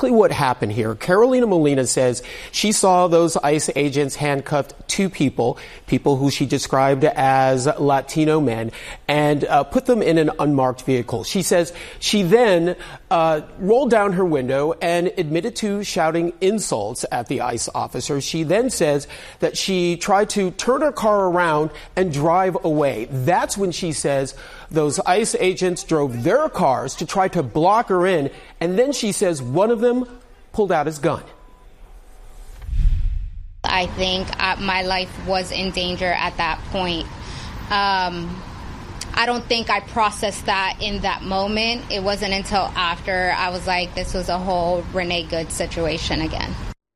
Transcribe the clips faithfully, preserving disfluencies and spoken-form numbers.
exactly what happened here. Carolina Molina says she saw those ICE agents handcuffed two people, people who she described as Latino men, and uh, put them in an unmarked vehicle. She says she then uh, rolled down her window and admitted to shouting insults at the ICE officers. She then says that she tried to turn her car around and drive away. That's when she says those ICE agents drove their cars to try to block her in, and then she says one of them pulled out his gun. I think uh, my life was in danger at that point. Um, I don't think I processed that in that moment. It wasn't until after I was like, this was a whole Renee Good situation again.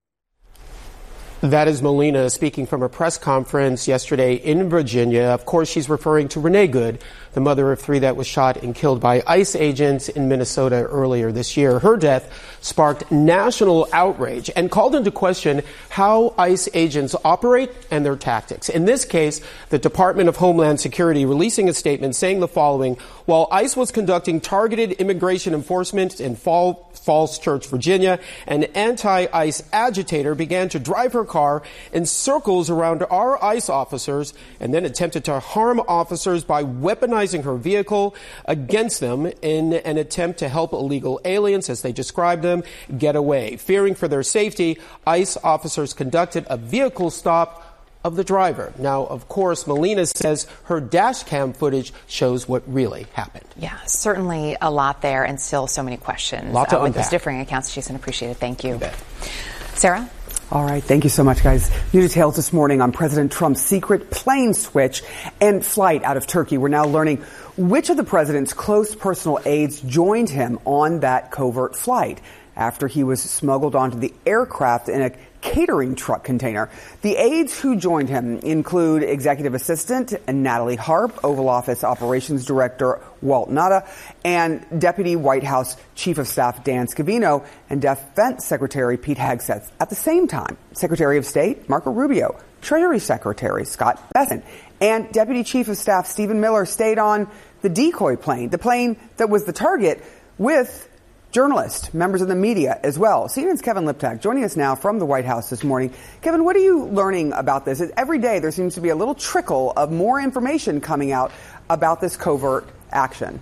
That is Molina speaking from a press conference yesterday in Virginia. Of course, she's referring to Renee Good, the mother of three that was shot and killed by ICE agents in Minnesota earlier this year. Her death sparked national outrage and called into question how ICE agents operate and their tactics. In this case, the Department of Homeland Security releasing a statement saying the following: while ICE was conducting targeted immigration enforcement in Fall, Falls Church, Virginia, an anti-ICE agitator began to drive her car in circles around our ICE officers and then attempted to harm officers by weaponizing her vehicle against them in an attempt to help illegal aliens, as they described them, get away. Fearing for their safety, ICE officers conducted a vehicle stop of the driver. Now, of course, Molina says her dash cam footage shows what really happened. Yeah, certainly a lot there and still so many questions. Lot to uh, with unpack. those differing accounts, Jason, appreciate it. Thank you. You bet. Sarah? All right. Thank you so much, guys. New details this morning on President Trump's secret plane switch and flight out of Turkey. We're now learning which of the president's close personal aides joined him on that covert flight after he was smuggled onto the aircraft in a catering truck container. The aides who joined him include Executive Assistant Natalie Harp, Oval Office Operations Director Walt Nauta, and Deputy White House Chief of Staff Dan Scavino and Defense Secretary Pete Hegseth. At the same time, Secretary of State Marco Rubio, Treasury Secretary Scott Bessent, and Deputy Chief of Staff Stephen Miller stayed on the decoy plane, the plane that was the target, with journalists, members of the media as well. C N N's Kevin Liptak joining us now from the White House this morning. Kevin, what are you learning about this? Every day there seems to be a little trickle of more information coming out about this covert action.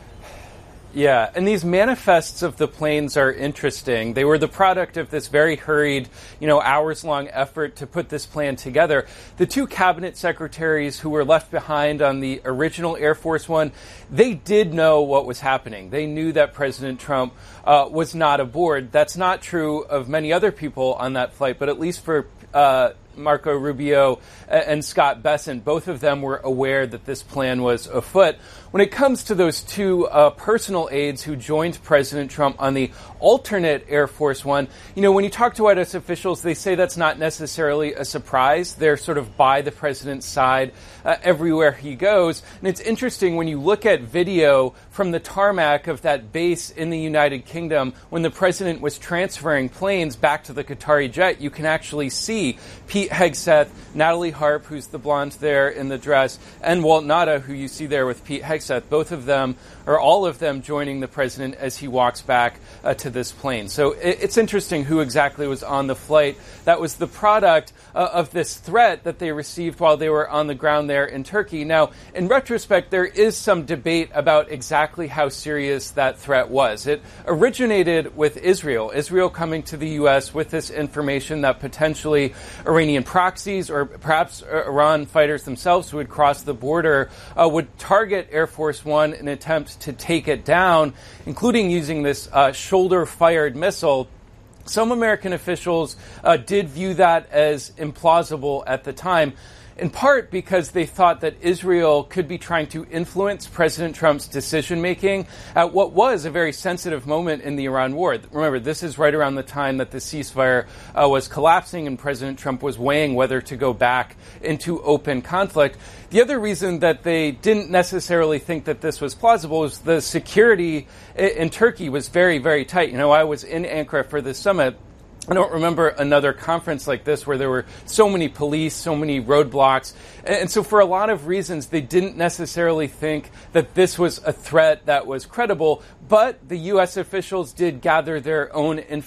Yeah, and these manifests of the planes are interesting. They were the product of this very hurried, you know, hours-long effort to put this plan together. The two cabinet secretaries who were left behind on the original Air Force One, they did know what was happening. They knew that President Trump uh, was not aboard. That's not true of many other people on that flight, but at least for uh, Marco Rubio and Scott Bessent, both of them were aware that this plan was afoot. When it comes to those two uh, personal aides who joined President Trump on the alternate Air Force One, you know, when you talk to White House officials, they say that's not necessarily a surprise. They're sort of by the president's side uh, everywhere he goes. And it's interesting when you look at video from the tarmac of that base in the United Kingdom when the president was transferring planes back to the Qatari jet, you can actually see Pete Hegseth, Natalie Harp, who's the blonde there in the dress, and Walt Nauta, who you see there with Pete Hegseth. Both of them, or all of them, joining the president as he walks back uh, to this plane. So it, it's interesting who exactly was on the flight. That was the product uh, of this threat that they received while they were on the ground there in Turkey. Now, in retrospect, there is some debate about exactly how serious that threat was. It originated with Israel. Israel coming to the U S with this information that potentially Iranian proxies or perhaps Iran fighters themselves who would cross the border uh, would target Air Force One in an attempt to take it down, including using this uh, shoulder-fired missile. Some American officials uh, did view that as implausible at the time, in part because they thought that Israel could be trying to influence President Trump's decision-making at what was a very sensitive moment in the Iran war. Remember, this is right around the time that the ceasefire uh, was collapsing and President Trump was weighing whether to go back into open conflict. The other reason that they didn't necessarily think that this was plausible is the security in Turkey was very, very tight. You know, I was in Ankara for this summit. I don't remember another conference like this where there were so many police, so many roadblocks. And so for a lot of reasons, they didn't necessarily think that this was a threat that was credible. But the U S officials did gather their own information.